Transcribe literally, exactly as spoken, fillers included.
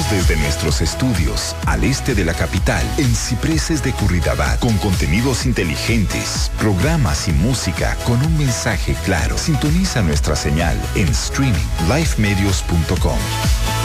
transmitimos desde nuestros estudios al este de la capital, en Cipreses de Curridabat, con contenidos inteligentes, programas y música con un mensaje claro. Sintoniza nuestra señal en streaming lifemedios punto com.